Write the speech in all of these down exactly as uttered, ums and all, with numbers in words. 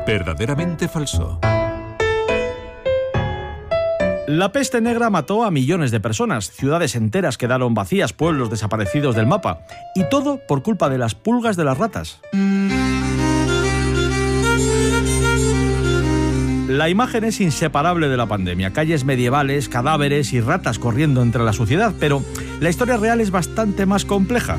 Verdaderamente falso. La peste negra mató a millones de personas, ciudades enteras quedaron vacías, pueblos desaparecidos del mapa, y todo por culpa de las pulgas de las ratas. La imagen es inseparable de la pandemia, calles medievales, cadáveres y ratas corriendo entre la suciedad, pero la historia real es bastante más compleja.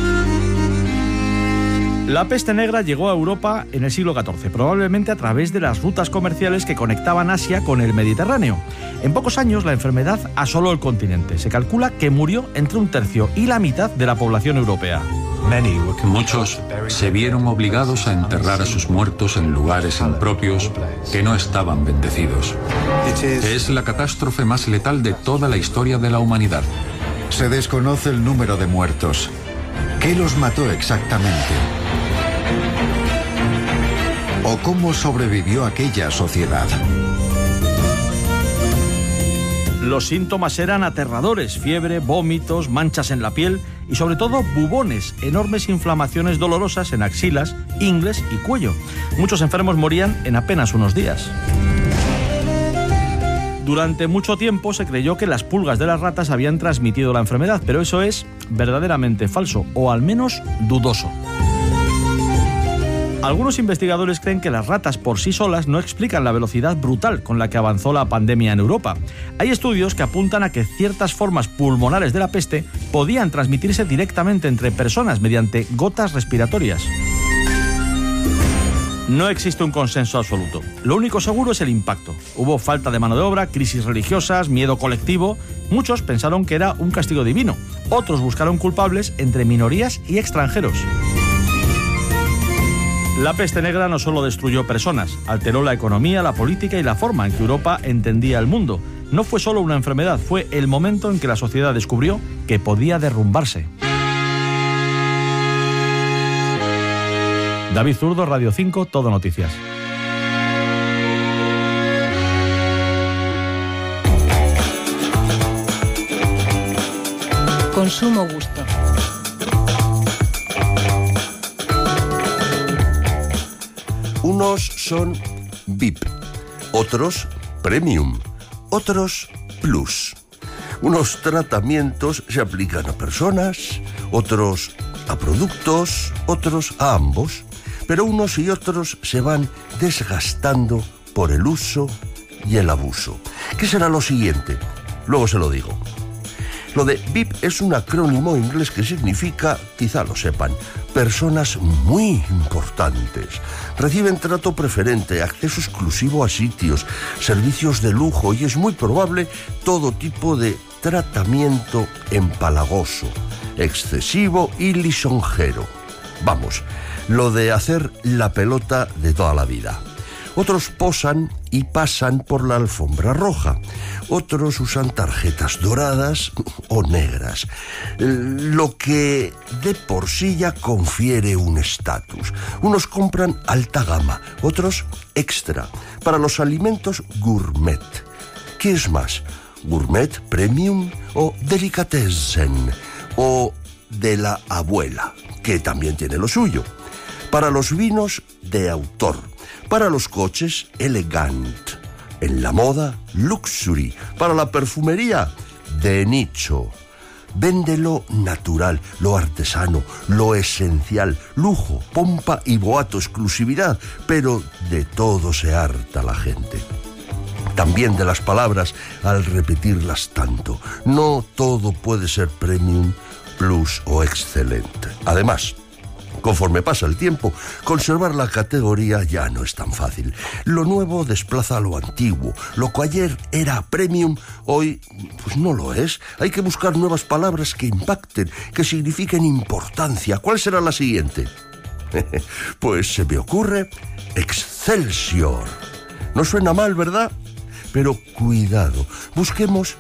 La peste negra llegó a Europa en el siglo catorce, probablemente a través de las rutas comerciales que conectaban Asia con el Mediterráneo. En pocos años la enfermedad asoló el continente. Se calcula que murió entre un tercio y la mitad de la población europea. Muchos se vieron obligados a enterrar a sus muertos en lugares impropios que no estaban bendecidos. Es la catástrofe más letal de toda la historia de la humanidad. Se desconoce el número de muertos. ¿Qué los mató exactamente? ¿O cómo sobrevivió aquella sociedad? Los síntomas eran aterradores: fiebre, vómitos, manchas en la piel y sobre todo bubones, enormes inflamaciones dolorosas en axilas, ingles y cuello. Muchos enfermos morían en apenas unos días. Durante mucho tiempo se creyó que las pulgas de las ratas habían transmitido la enfermedad, pero eso es verdaderamente falso, o al menos dudoso. Algunos investigadores creen que las ratas por sí solas no explican la velocidad brutal con la que avanzó la pandemia en Europa. Hay estudios que apuntan a que ciertas formas pulmonares de la peste podían transmitirse directamente entre personas mediante gotas respiratorias. No existe un consenso absoluto. Lo único seguro es el impacto. Hubo falta de mano de obra, crisis religiosas, miedo colectivo. Muchos pensaron que era un castigo divino. Otros buscaron culpables entre minorías y extranjeros. La peste negra no solo destruyó personas, alteró la economía, la política y la forma en que Europa entendía el mundo. No fue solo una enfermedad, fue el momento en que la sociedad descubrió que podía derrumbarse. David Zurdo, Radio cinco, Todo Noticias. Consumo gusto. Unos son V I P, otros Premium, otros Plus. Unos tratamientos se aplican a personas, otros a productos, otros a ambos. Pero unos y otros se van desgastando por el uso y el abuso. ¿Qué será lo siguiente? Luego se lo digo. Lo de V I P es un acrónimo inglés que significa, quizá lo sepan, personas muy importantes. Reciben trato preferente, acceso exclusivo a sitios, servicios de lujo y es muy probable todo tipo de tratamiento empalagoso, excesivo y lisonjero. Vamos, lo de hacer la pelota de toda la vida. Otros posan y pasan por la alfombra roja. Otros usan tarjetas doradas o negras. Lo que de por sí ya confiere un estatus. Unos compran alta gama, otros extra. Para los alimentos gourmet. ¿Qué es más? ¿Gourmet, premium o delicatessen? O de la abuela, que también tiene lo suyo. Para los vinos, de autor. Para los coches, elegant. En la moda, luxury. Para la perfumería, de nicho. Vende lo natural, lo artesano, lo esencial, lujo, pompa y boato, exclusividad. Pero de todo se harta la gente. También de las palabras al repetirlas tanto. No todo puede ser premium, plus o excelente. Además, conforme pasa el tiempo, conservar la categoría ya no es tan fácil. Lo nuevo desplaza a lo antiguo. Lo que ayer era premium, hoy pues no lo es. Hay que buscar nuevas palabras que impacten, que signifiquen importancia. ¿Cuál será la siguiente? Pues se me ocurre Excelsior. No suena mal, ¿verdad? Pero cuidado, busquemos